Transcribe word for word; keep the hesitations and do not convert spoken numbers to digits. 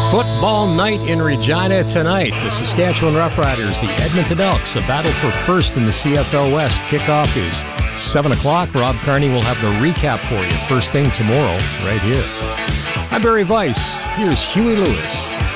Football night in Regina tonight. The Saskatchewan Roughriders, the Edmonton Elks, a battle for first in the C F L West. Kickoff is seven o'clock. Rob Carney will have the recap for you first thing tomorrow right here. I'm Barry Weiss. Here's Huey Lewis.